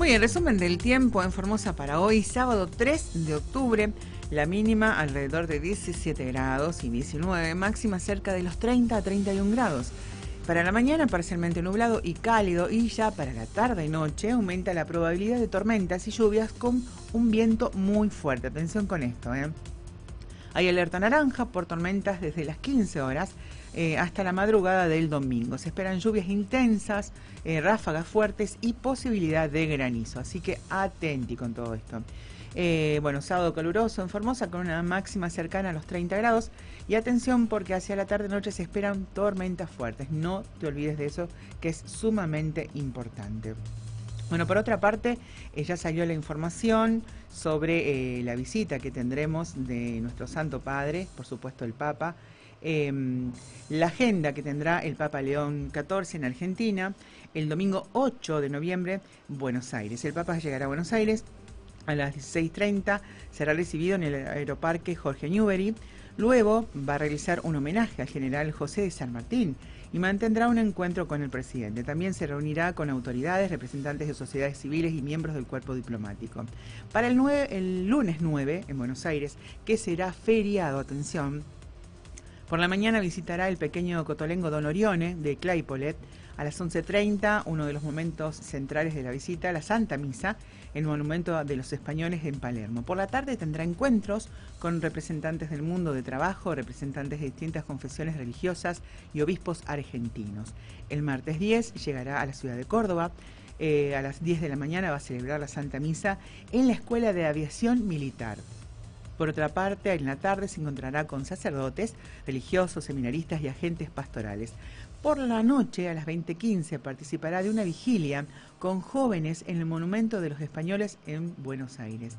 bien, resumen del tiempo en Formosa para hoy, sábado 3 de octubre, la mínima alrededor de 17 grados y 19, máxima cerca de los 30 a 31 grados. Para la mañana parcialmente nublado y cálido, y ya para la tarde y noche aumenta la probabilidad de tormentas y lluvias con un viento muy fuerte. Atención con esto, Hay alerta naranja por tormentas desde las 15 horas hasta la madrugada del domingo. Se esperan lluvias intensas, ráfagas fuertes y posibilidad de granizo. Así que atenti con todo esto. Sábado caluroso en Formosa con una máxima cercana a los 30 grados. Y atención porque hacia la tarde-noche se esperan tormentas fuertes. No te olvides de eso, que es sumamente importante. Bueno, por otra parte, ya salió la información sobre la visita que tendremos de nuestro Santo Padre, por supuesto el Papa, la agenda que tendrá el Papa León XIV en Argentina, el domingo 8 de noviembre, Buenos Aires. El Papa llegará a Buenos Aires a las 16:30, será recibido en el Aeroparque Jorge Newbery. Luego va a realizar un homenaje al general José de San Martín y mantendrá un encuentro con el presidente. También se reunirá con autoridades, representantes de sociedades civiles y miembros del cuerpo diplomático. Para el lunes 9, en Buenos Aires, que será feriado, atención, por la mañana visitará el pequeño cotolengo Don Orione de Claypolet. A las 11:30, uno de los momentos centrales de la visita, la Santa Misa, el Monumento de los Españoles en Palermo. Por la tarde tendrá encuentros con representantes del mundo de trabajo, representantes de distintas confesiones religiosas y obispos argentinos. El martes 10 llegará a la ciudad de Córdoba. A las 10 de la mañana va a celebrar la Santa Misa en la Escuela de Aviación Militar. Por otra parte, en la tarde se encontrará con sacerdotes, religiosos, seminaristas y agentes pastorales. Por la noche, a las 20:15, participará de una vigilia con jóvenes en el Monumento de los Españoles en Buenos Aires.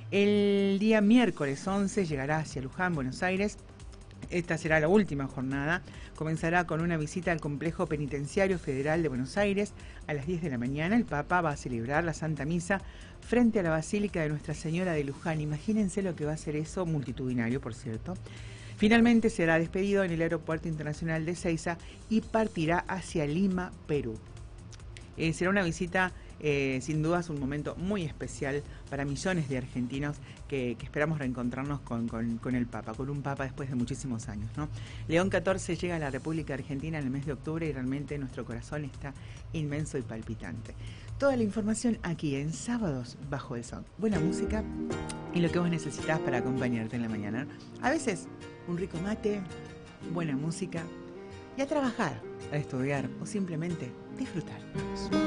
El día miércoles 11 llegará hacia Luján, Buenos Aires. Esta será la última jornada. Comenzará con una visita al Complejo Penitenciario Federal de Buenos Aires. A las 10 de la mañana, el Papa va a celebrar la Santa Misa frente a la Basílica de Nuestra Señora de Luján. Imagínense lo que va a ser eso, multitudinario, por cierto. Finalmente será despedido en el Aeropuerto Internacional de Ezeiza y partirá hacia Lima, Perú. Será una visita, sin dudas, un momento muy especial para millones de argentinos que esperamos reencontrarnos con el Papa, con un Papa después de muchísimos años, ¿no? León XIV llega a la República Argentina en el mes de octubre y realmente nuestro corazón está inmenso y palpitante. Toda la información aquí en Sábados Bajo el Sol. Buena música y lo que vos necesitas para acompañarte en la mañana. A veces un rico mate, buena música y a trabajar, a estudiar o simplemente disfrutar.